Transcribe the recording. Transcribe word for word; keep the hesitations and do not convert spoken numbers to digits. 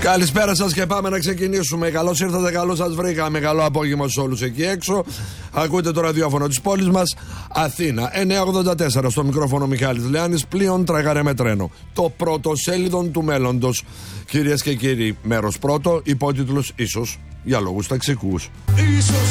Καλησπέρα σας και πάμε να ξεκινήσουμε. Καλώς ήρθατε, καλώς σας βρήκαμε. Καλό απόγευμα σε όλους εκεί έξω. Ακούτε το ραδιόφωνο της πόλης μας, Αθήνα. εννιακόσια ογδόντα τέσσερα στο μικρόφωνο Μιχάλης Λεάνης. Πλοίον Τραγαρέ με τρένο. Το πρωτοσέλιδο του μέλλοντος. Κυρίες και κύριοι, μέρος πρώτο, υπότιτλος ίσως για λόγους ταξικούς. Ίσως